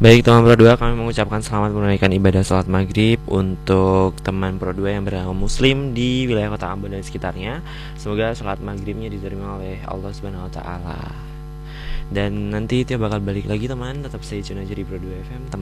Baik teman Pro 2, kami mengucapkan selamat menunaikan ibadah sholat maghrib untuk teman Pro 2 yang beragama muslim di wilayah kota Ambon dan sekitarnya. Semoga sholat maghribnya diterima oleh Allah Subhanahu Wa Taala. Dan nanti Tio bakal balik lagi teman, tetap stay tune aja di Pro 2 FM teman.